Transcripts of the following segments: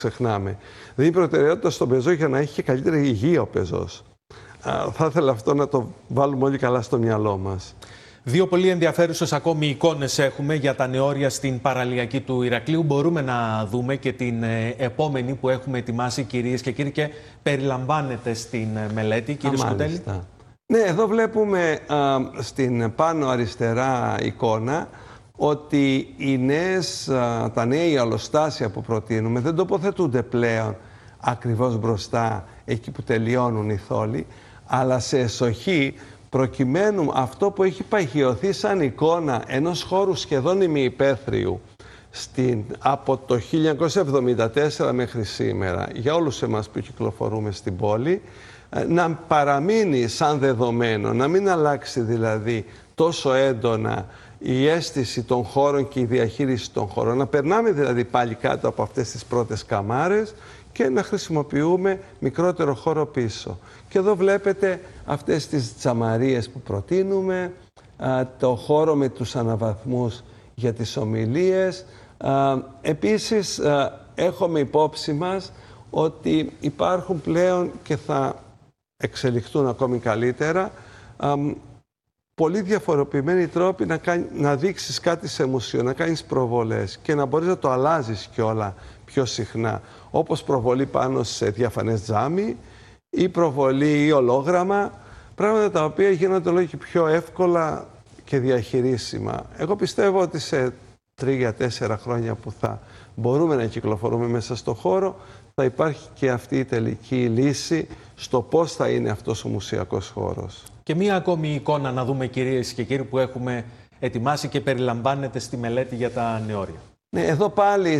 ξεχνάμε. Δηλαδή η προτεραιότητα στον πεζό για να έχει και καλύτερη υγεία ο πεζός. Θα ήθελα αυτό να το βάλουμε όλοι καλά στο μυαλό μας. Δύο πολύ ενδιαφέρουσες ακόμη εικόνες έχουμε για τα νεόρια στην παραλιακή του Ηρακλείου. Μπορούμε να δούμε και την επόμενη που έχουμε ετοιμάσει, κυρίες και κύριοι, και περιλαμβάνεται στην μελέτη. Κύριε Σκουτέλη. Ναι, εδώ βλέπουμε στην πάνω αριστερά εικόνα ότι τα νέα ιαλοστάσια που προτείνουμε δεν τοποθετούνται πλέον ακριβώς μπροστά, εκεί που τελειώνουν οι θόλοι, αλλά σε εσοχή, προκειμένου αυτό που έχει παγιωθεί σαν εικόνα ενός χώρου σχεδόν ημιυπαίθριου από το 1974 μέχρι σήμερα, για όλους εμάς που κυκλοφορούμε στην πόλη, να παραμείνει σαν δεδομένο, να μην αλλάξει δηλαδή τόσο έντονα η αίσθηση των χώρων και η διαχείριση των χώρων. Να περνάμε δηλαδή πάλι κάτω από αυτές τις πρώτες καμάρες και να χρησιμοποιούμε μικρότερο χώρο πίσω. Και εδώ βλέπετε αυτές τις τζαμαρίες που προτείνουμε, το χώρο με τους αναβαθμούς για τις ομιλίες. Επίσης, έχουμε υπόψη μας ότι υπάρχουν πλέον και θα εξελιχθούν ακόμη καλύτερα πολύ διαφοροποιημένοι τρόποι να δείξεις κάτι σε μουσείο, να κάνεις προβολές και να μπορείς να το αλλάζεις κιόλα πιο συχνά. Όπως προβολή πάνω σε διαφανές τζάμι ή προβολή ή ολόγραμμα, πράγματα τα οποία γίνονται όλο και πιο εύκολα και διαχειρίσιμα. Εγώ πιστεύω ότι σε 3-4 χρόνια που θα μπορούμε να κυκλοφορούμε μέσα στο χώρο, θα υπάρχει και αυτή η τελική λύση στο πώς θα είναι αυτός ο μουσιακός χώρος. Και μία ακόμη εικόνα να δούμε, κυρίες και κύριοι, που έχουμε ετοιμάσει και περιλαμβάνεται στη μελέτη για τα νεόρια. Ναι, εδώ πάλι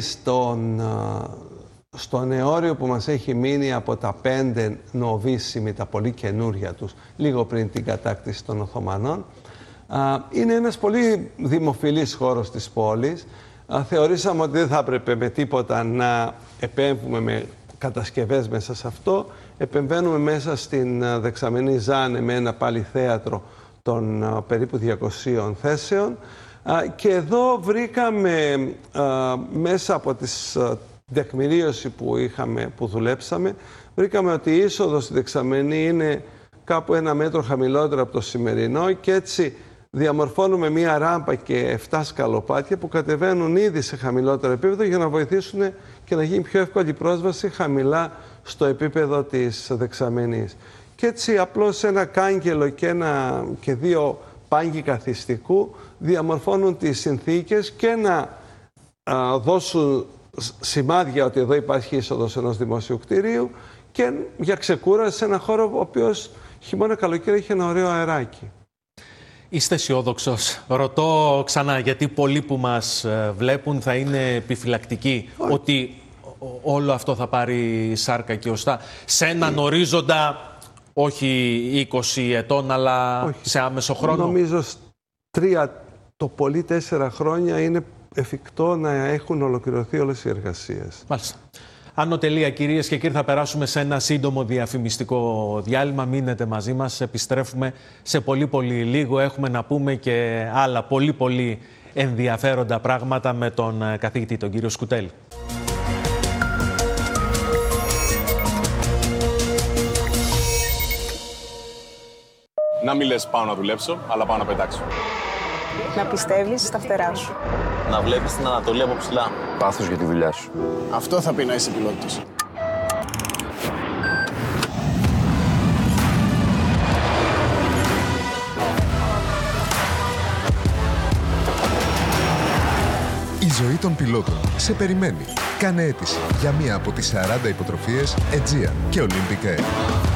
στο νεόριο που μας έχει μείνει από τα 5 νοβίσιμοι, τα πολύ καινούρια τους, λίγο πριν την κατάκτηση των Οθωμανών, είναι ένας πολύ δημοφιλής χώρος της πόλης. Θεωρήσαμε ότι δεν θα έπρεπε με τίποτα να επέμβουμε με κατασκευές μέσα σε αυτό. Επεμβαίνουμε μέσα στην δεξαμενή Ζάνε με ένα πάλι θέατρο των περίπου 200 θέσεων. Και εδώ βρήκαμε μέσα από τις τεκμηρίωση που δουλέψαμε, βρήκαμε ότι η είσοδος στη δεξαμενή είναι κάπου 1 μέτρο χαμηλότερο από το σημερινό και έτσι διαμορφώνουμε μία ράμπα και 7 σκαλοπάτια που κατεβαίνουν ήδη σε χαμηλότερο επίπεδο για να βοηθήσουν και να γίνει πιο εύκολη πρόσβαση χαμηλά στο επίπεδο της δεξαμενής. Και έτσι απλώς ένα κάγκελο και 2 πάγκοι καθιστικού διαμορφώνουν τις συνθήκες και να δώσουν σημάδια ότι εδώ υπάρχει είσοδος ενός δημόσιου κτηρίου και για ξεκούραση σε ένα χώρο ο οποίος χειμώνα καλοκαίρι έχει ένα ωραίο αεράκι. Είστε αισιόδοξος? Ρωτώ ξανά, γιατί πολλοί που μας βλέπουν θα είναι επιφυλακτικοί ότι όλο αυτό θα πάρει σάρκα και οστά σε έναν ορίζοντα όχι 20 ετών, αλλά σε άμεσο χρόνο. Νομίζω 3 το πολύ 4 χρόνια είναι εφικτό να έχουν ολοκληρωθεί όλες οι εργασίες. Μάλιστα. Άνω τελεία, κυρίες και κύριοι, θα περάσουμε σε ένα σύντομο διαφημιστικό διάλειμμα. Μείνετε μαζί μας, επιστρέφουμε σε πολύ λίγο. Έχουμε να πούμε και άλλα πολύ ενδιαφέροντα πράγματα με τον καθηγητή, τον κύριο Σκουτέλη. Να μην λες πάω να δουλέψω, αλλά πάω να πετάξω. Να πιστεύεις στα φτερά σου. Να βλέπεις την Ανατολή από ψηλά. Πάθος για τη δουλειά σου. Αυτό θα πει να είσαι πιλότος. Η ζωή των πιλότων σε περιμένει. Κάνε αίτηση για μία από τις 40 υποτροφίες Aegean και Olympic Air.